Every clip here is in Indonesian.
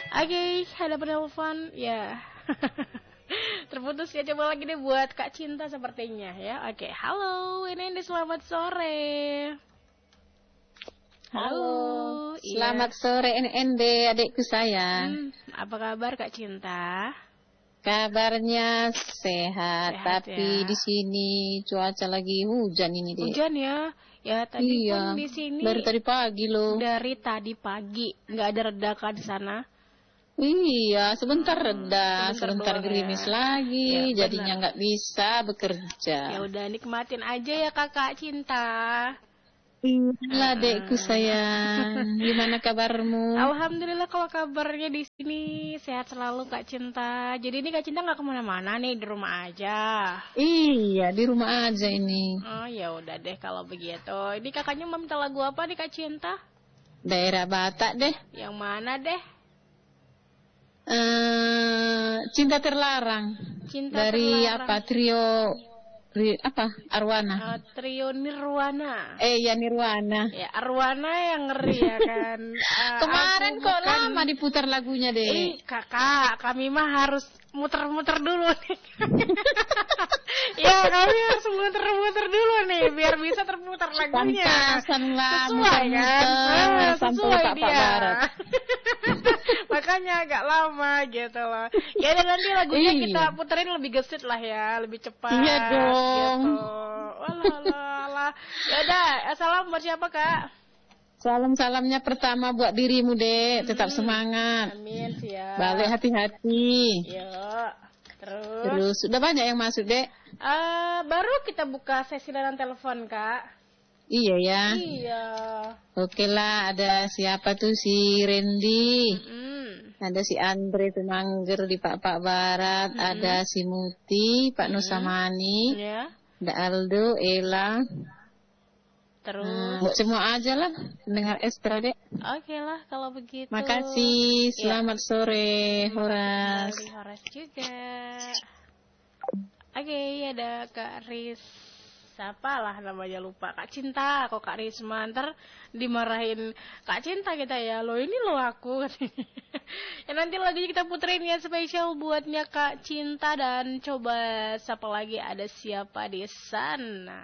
Oke, ada penelpon ya. Terputus ya, coba lagi deh buat Kak Cinta sepertinya ya. Oke, halo, ini selamat sore. Halo, Selamat sore NND adikku sayang. Apa kabar Kak Cinta? Kabarnya sehat tapi ya. di sini cuaca lagi hujan ini deh. Hujan ya? Ya tadi pun di sini. Dari tadi pagi loh. Dari tadi pagi, nggak ada reda kan di sana? Iya, sebentar reda, sebentar gerimis lagi, ya, jadinya nggak bisa bekerja. Ya udah nikmatin aja ya Kakak Cinta. Inilah adekku sayang. Gimana kabarmu? Alhamdulillah kalau kabarnya di sini sehat selalu Kak Cinta. Jadi ini Kak Cinta nggak kemana-mana nih, di rumah aja. Iya, di rumah aja ini. Oh ya udah deh kalau begitu. Ini kakaknya mau minta lagu apa nih Kak Cinta? Daerah Batak deh. Yang mana deh? Cinta Terlarang. Cinta dari Terlarang. Apa trio Arwana. Trio Nirwana. Ya Nirwana. Ya Arwana yang ngeri ya kan. Kemarin kok lama diputar lagunya deh. Kakak, kami mah harus muter-muter dulu nih. Ya kami harus muter-muter dulu nih biar bisa terputar lagunya. Sesuai kan? Sesuai dia. Makanya agak lama gitu loh. Ya dan nanti lagunya kita puterin lebih gesit lah ya, lebih cepat. Iya dong. Gitu. Walah. Ya udah, salam buat siapa Kak? Salamnya pertama buat dirimu dek, tetap semangat. Amin siap. Balik hati-hati. Yuk. Terus sudah banyak yang masuk dek? Baru kita buka sesi layanan telepon Kak. Iya ya. Iya. Oke lah, ada siapa tuh si Randy, ada si Andre Tumangger di Pak Barat, ada si Muti, Pak Nusamani, ada Aldo, Ella. Terus semua aja lah dengar Estra dek. Oke lah kalau begitu. Makasih. Selamat sore Horas. Horas juga. Oke, ada Kak Riz. Siapa lah namanya lupa. Kak Cinta kok Kak Risma. Ntar dimarahin Kak Cinta kita ya. Lo ini lo aku. Ya nanti lagunya kita puterin ya spesial buatnya Kak Cinta. Dan coba siapa lagi, ada siapa di sana.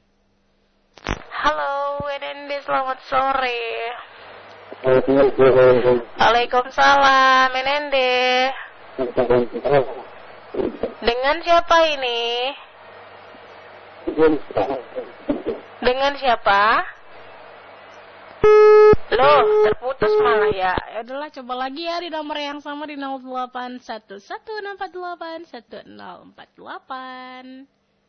Halo Wendy, selamat sore. Waalaikumsalam Wendy. Dengan siapa ini? Dengan siapa? Loh, terputus malah ya. Ya udahlah, coba lagi ya di nomor yang sama di 081164810448.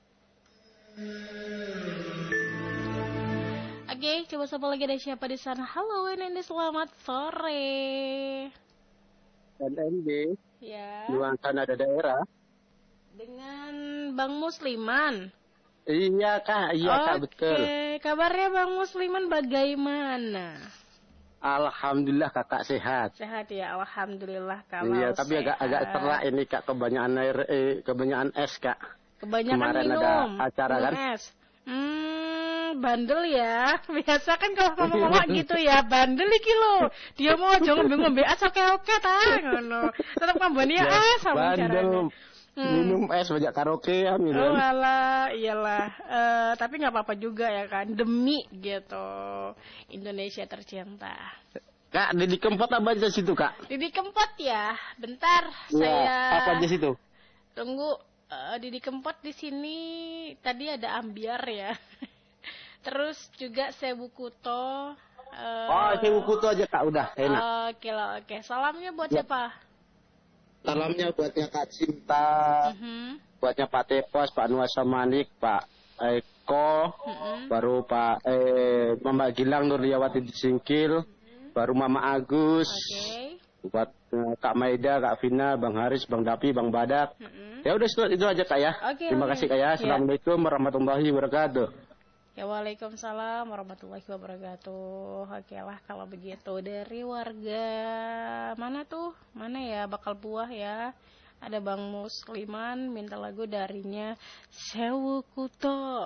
Oke, coba siapa lagi, ada siapa di sana? Halo, ini selamat sore. NND. Ya. Nuansa Nada Daerah. Dengan Bang Musliman. Iya kak, betul. Oke, kabarnya Bang Musliman bagaimana? Alhamdulillah kakak sehat. Sehat ya, alhamdulillah kalau iya, tapi sehat. agak terak ini kak, kebanyakan es kak. Kebanyakan kemarin minum. Ada acara kan? Es. Bandel ya. Biasa kan kalau mama gitu ya, bandel iki lho. Dia mau aja ngombe-ngombe es oke ta ngono. Tetep ngambani es sama caranya. Minum es banyak karaokean gitu. Oh alah, iyalah. Tapi nggak apa-apa juga ya kan, demi gitu Indonesia tercinta. Kak, Didi Kempot apa aja situ kak? Didi Kempot ya, bentar ya, saya. Apa aja situ? Tunggu, Didi Kempot di sini tadi ada ambiar ya. Terus juga Sewu Kuto. Sewu Kuto aja kak, udah enak. Oke. Salamnya buat siapa? Salamnya buatnya Kak Cinta, buatnya Pak Tepos, Pak Nuasa Manik, Pak Eko, baru Pak Mbak Gilang Nurliawati Singkil, baru Mama Agus, buat Kak Maida, Kak Vina, Bang Haris, Bang Dapi, Bang Badak. Ya udah itu aja kak ya. Terima kasih kak ya. Assalamualaikum warahmatullahi wabarakatuh. Ya, waalaikumsalam warahmatullahi wabarakatuh. Oke lah kalau begitu, dari warga mana tuh? Mana ya, Bakal Buah ya. Ada Bang Musliman minta lagu darinya Sewu Kuto.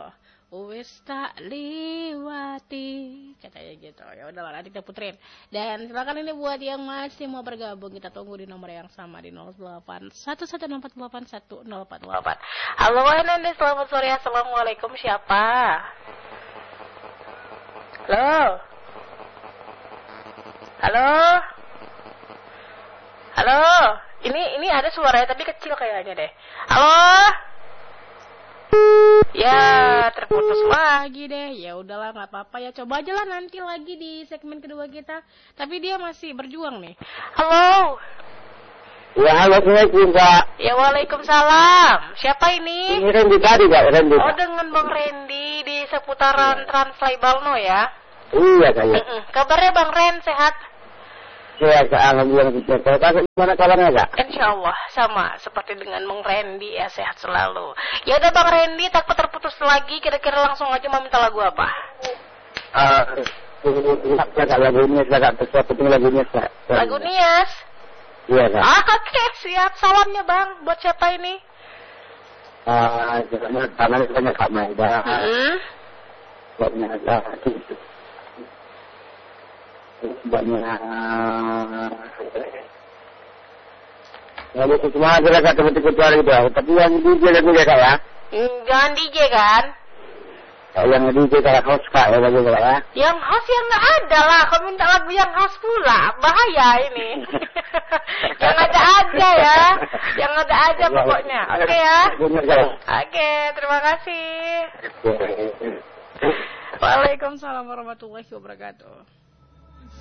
wis tak liwati, katanya gitu. Ya udahlah, nanti kita puterin. Dan silakan ini buat yang masih mau bergabung, kita tunggu di nomor yang sama di 0811648108. Halo Nende, selamat sore. Assalamualaikum, siapa? Halo. Halo. Halo. Ini ada suaranya tapi kecil kayaknya deh. Halo. Ya, terputus lagi deh. Ya udahlah, nggak apa-apa ya. Coba aja lah nanti lagi di segmen kedua kita. Tapi dia masih berjuang nih. Halo. Ya, halo, Assalamualaikum, Kak. Ya, waalaikumsalam. Siapa ini? Ini Randy tadi, Kak. Randy. Oh, dengan Bang Randy di seputaran Translay Balno ya? Iya, Kak. Kabarnya Bang Ren sehat? Sehat, Kak. Alhamdulillah. Kalau gimana kabarnya, Kak? Insya-Allah sama seperti dengan Bang Randy ya, sehat selalu. Ya udah Bang Randy, takut terputus lagi, kira-kira langsung aja mau minta lagu apa? Lagu Nias, Kak. Lagu Nias, Kak. Lagu Nias? Iya, Kak. Oke, siap. Salamnya Bang, buat siapa ini? Karena banyak Kak Maida. Banyak Lalu cuma aja Kak, kebetulan gitu. Tapi yang DJ lagu ya, Kak, ya? Jangan DJ kan? Yang DJ Kak, host, Kak, ya, lagu, Kak, ya? Yang host yang nggak ada lah. Kau minta lagu yang host pula. Bahaya ini. Yang ada aja ya. Yang ada aja pokoknya. Oke ya? Oke, terima kasih. Waalaikumsalam warahmatullahi wabarakatuh.